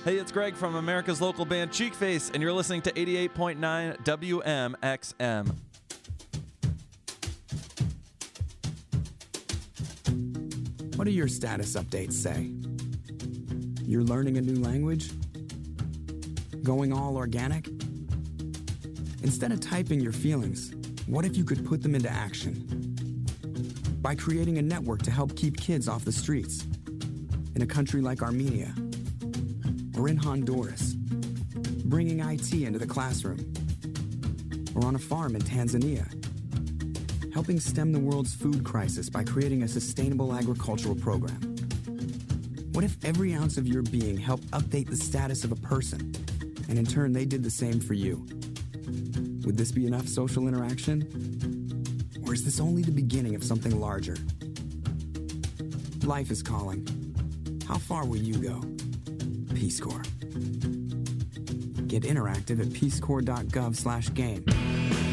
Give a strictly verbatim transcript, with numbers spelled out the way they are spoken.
Hey, it's Greg from America's local band Cheekface, and you're listening to eighty-eight point nine W M X M. What do your status updates say? You're learning a new language? Going all organic? Instead of typing your feelings, what if you could put them into action? By creating a network to help keep kids off the streets in a country like Armenia or in Honduras, bringing I T into the classroom, or on a farm in Tanzania, helping stem the world's food crisis by creating a sustainable agricultural program. What if every ounce of your being helped update the status of a person, and in turn they did the same for you? Would this be enough social interaction? Or is this only the beginning of something larger? Life is calling. How far will you go? Peace Corps. Get interactive at peacecorps dot gov slash game.